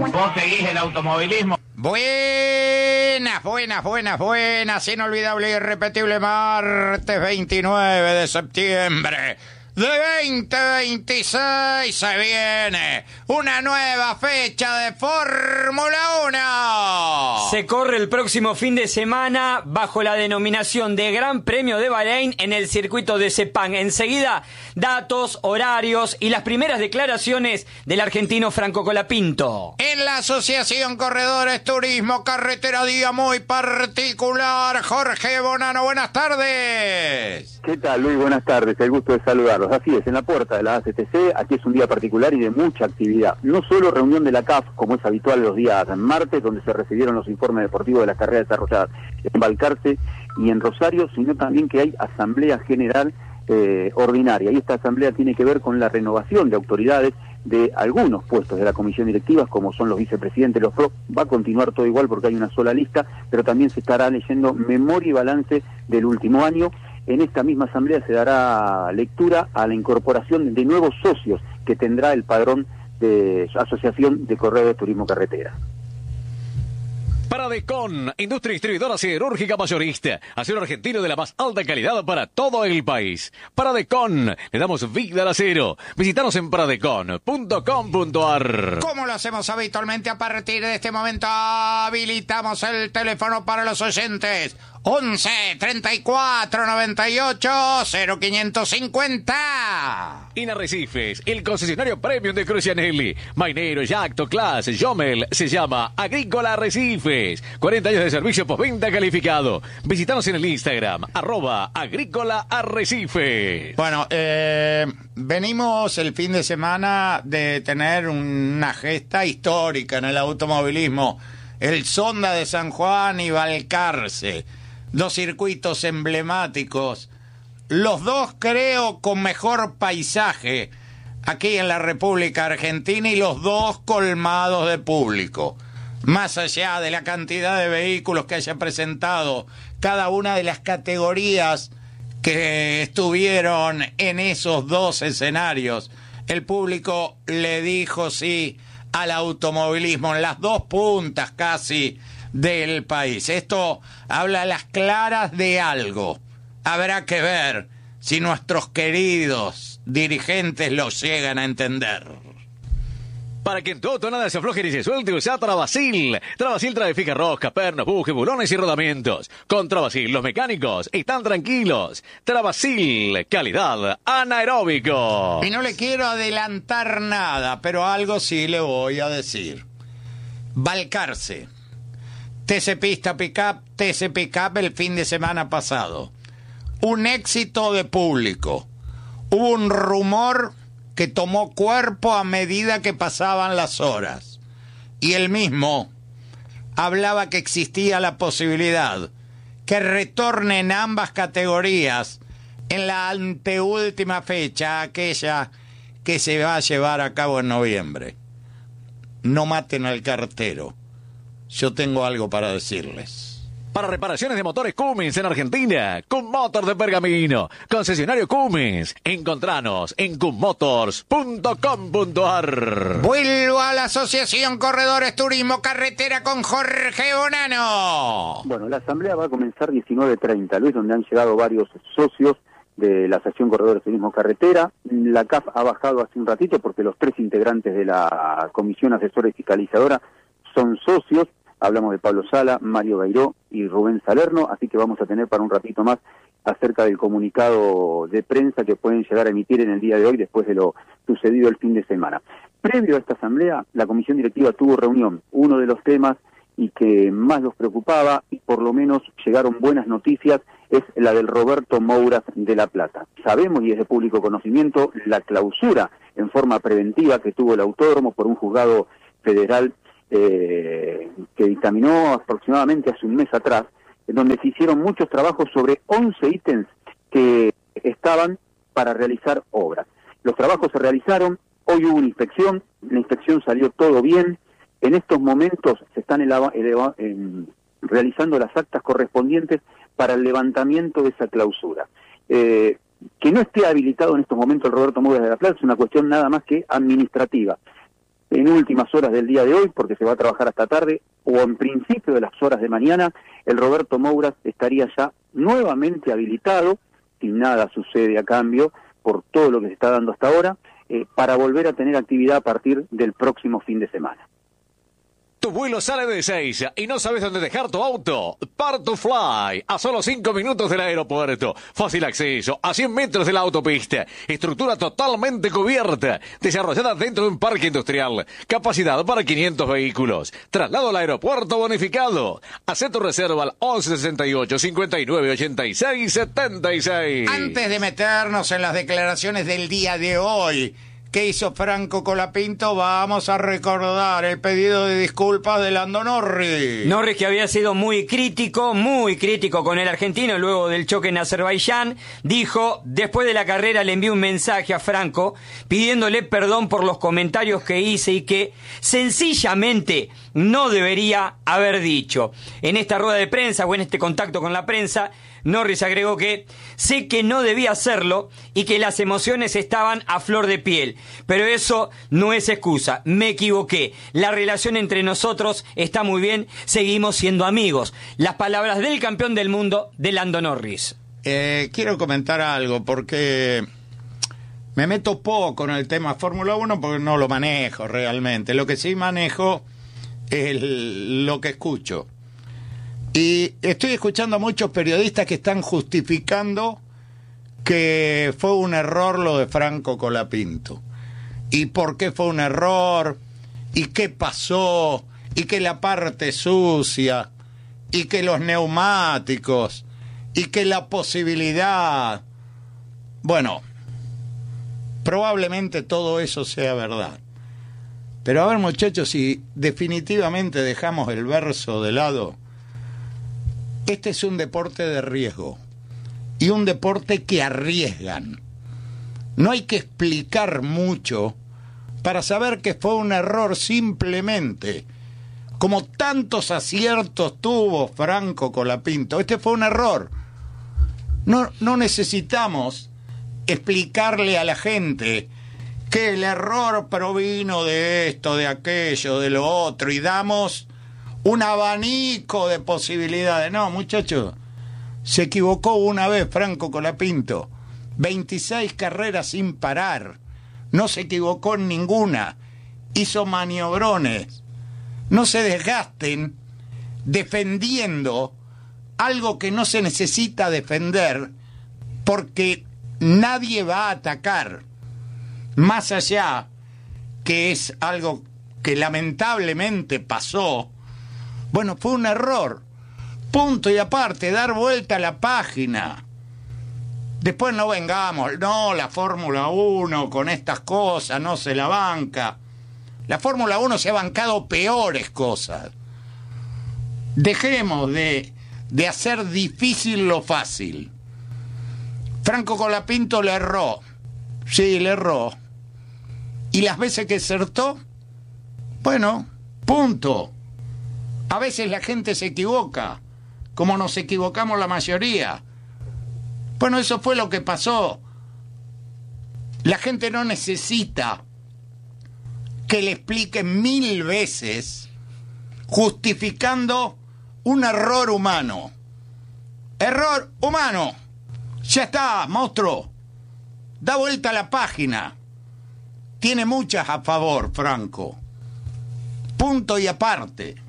¿Vos seguís el automovilismo? Buenas, inolvidable y irrepetible martes 29 de septiembre de 2026 se viene una nueva fecha de Fórmula 1. Se corre el próximo fin de semana bajo la denominación de Gran Premio de Bahrein en el circuito de Sepang. Enseguida, datos, horarios y las primeras declaraciones del argentino Franco Colapinto. En la Asociación Corredores Turismo Carretera, día muy particular. Jorge Bonano, buenas tardes. ¿Qué tal, Luis? Buenas tardes, el gusto de saludarlos. Así es, en la puerta de la ACTC, aquí es un día particular y de mucha actividad. No solo reunión de la CAF, como es habitual los días martes, donde se recibieron los informes deportivos de las carreras desarrolladas en Balcarce y en Rosario, sino también que hay asamblea general ordinaria. Y esta asamblea tiene que ver con la renovación de autoridades de algunos puestos de la comisión directiva, como son los vicepresidentes, los PRO. Va a continuar todo igual porque hay una sola lista, pero también se estará leyendo memoria y balance del último año. En esta misma asamblea se dará lectura a la incorporación de nuevos socios que tendrá el padrón de Asociación de Corredores de Turismo Carretera. Paradecon, industria distribuidora siderúrgica mayorista, acero argentino de la más alta calidad para todo el país. Paradecon, le damos vida al acero. Visítanos en paradecon.com.ar. Como lo hacemos habitualmente, a partir de este momento habilitamos el teléfono para los oyentes. 11 34 98 0550. En Arrecifes, el concesionario premium de Crucianelli, Mainero, Yacto, Class, Jomel, se llama Agrícola Arrecifes. 40 años de servicio postventa calificado. Visítanos en el Instagram, @Agrícola Arrecifes. Bueno, venimos el fin de semana de tener una gesta histórica en el automovilismo. El Sonda de San Juan y Balcarce. Dos circuitos emblemáticos, los dos creo con mejor paisaje aquí en la República Argentina y los dos colmados de público. Más allá de la cantidad de vehículos que haya presentado cada una de las categorías que estuvieron en esos dos escenarios, el público le dijo sí al automovilismo en las dos puntas casi del país. Esto habla a las claras de algo. Habrá que ver si nuestros queridos dirigentes lo llegan a entender. Para que en tu auto nada se afloje ni se suelte, usa Travasil. Travasil trae fija rosca, pernos, bujes, bulones y rodamientos. Con Travasil los mecánicos están tranquilos. Travasil, calidad anaeróbico. Y no le quiero adelantar nada, pero algo sí le voy a decir. Balcarce. TC Pista Pickup, TC Pickup el fin de semana pasado. Un éxito de público. Hubo un rumor que tomó cuerpo a medida que pasaban las horas. Y él mismo hablaba que existía la posibilidad que retornen ambas categorías en la anteúltima fecha, aquella que se va a llevar a cabo en noviembre. No maten al cartero. Yo tengo algo para decirles. Para reparaciones de motores Cummins en Argentina, Cummotor de Pergamino, concesionario Cummins. Encontranos en cummotors.com.ar. Vuelvo a la Asociación Corredores Turismo Carretera con Jorge Bonano. Bueno, la asamblea va a comenzar 19:30, Luis, donde han llegado varios socios de la Asociación Corredores Turismo Carretera. La CAF ha bajado hace un ratito porque los tres integrantes de la Comisión Asesora y Fiscalizadora son socios. Hablamos de Pablo Sala, Mario Gairó y Rubén Salerno, así que vamos a tener para un ratito más acerca del comunicado de prensa que pueden llegar a emitir en el día de hoy después de lo sucedido el fin de semana. Previo a esta asamblea, la comisión directiva tuvo reunión. Uno de los temas y que más los preocupaba, y por lo menos llegaron buenas noticias, es la del Roberto Mouras de La Plata. Sabemos, y es de público conocimiento, la clausura en forma preventiva que tuvo el autódromo por un juzgado federal que dictaminó aproximadamente hace un mes atrás, en donde se hicieron muchos trabajos sobre 11 ítems que estaban para realizar obras. Los trabajos se realizaron, hoy hubo una inspección, la inspección salió todo bien. En estos momentos se están realizando las actas correspondientes para el levantamiento de esa clausura. Que no esté habilitado en estos momentos el Roberto Mouras de La Plata es una cuestión nada más que administrativa. en últimas horas del día de hoy, porque se va a trabajar hasta tarde, o en principio de las horas de mañana, el Roberto Mouras estaría ya nuevamente habilitado, si nada sucede a cambio, por todo lo que se está dando hasta ahora, para volver a tener actividad a partir del próximo fin de semana. Tu vuelo sale de Ezeiza y no sabes dónde dejar tu auto. Part2Fly, a solo 5 minutos del aeropuerto. Fácil acceso, a 100 metros de la autopista. Estructura totalmente cubierta. Desarrollada dentro de un parque industrial. Capacidad para 500 vehículos. Traslado al aeropuerto bonificado. Haz tu reserva al 1168 59 86 76. Antes de meternos en las declaraciones del día de hoy, ¿qué hizo Franco Colapinto? Vamos a recordar el pedido de disculpas de Lando Norris. Norris, que había sido muy crítico con el argentino luego del choque en Azerbaiyán, dijo: después de la carrera le envié un mensaje a Franco pidiéndole perdón por los comentarios que hice y que sencillamente no debería haber dicho. En esta rueda de prensa o en este contacto con la prensa, Norris agregó que sé que no debía hacerlo y que las emociones estaban a flor de piel, pero eso no es excusa, me equivoqué, la relación entre nosotros está muy bien, seguimos siendo amigos. Las palabras del campeón del mundo, de Lando Norris. Quiero comentar algo porque me meto poco en el tema Fórmula 1 porque no lo manejo realmente. Lo que sí manejo es lo que escucho. Y estoy escuchando a muchos periodistas que están justificando que fue un error lo de Franco Colapinto. ¿Y por qué fue un error? ¿Y qué pasó? ¿Y que la parte sucia? ¿Y que los neumáticos? ¿Y que la posibilidad? Bueno, probablemente todo eso sea verdad. Pero a ver, muchachos, si definitivamente dejamos el verso de lado, este es un deporte de riesgo y un deporte que arriesgan. No hay que explicar mucho para saber que fue un error simplemente. Como tantos aciertos tuvo Franco Colapinto, este fue un error. No necesitamos explicarle a la gente que el error provino de esto, de aquello, de lo otro, y damos un abanico de posibilidades. No, muchachos, se equivocó una vez Franco Colapinto. 26 carreras sin parar. No se equivocó en ninguna. Hizo maniobrones. No se desgasten defendiendo algo que no se necesita defender, porque nadie va a atacar. Más allá, que es algo que lamentablemente pasó. Bueno, fue un error. Punto y aparte, dar vuelta a la página. Después no vengamos, no, la Fórmula 1 con estas cosas no se la banca. La Fórmula 1 se ha bancado peores cosas. Dejemos de hacer difícil lo fácil. Franco Colapinto le erró. Sí, le erró. Y las veces que acertó, bueno, punto. A veces la gente se equivoca, como nos equivocamos la mayoría. Bueno, eso fue lo que pasó. La gente no necesita que le expliquen 1000 veces justificando un error humano. Error humano. Ya está, monstruo. Da vuelta a la página. Tiene muchas a favor, Franco. Punto y aparte.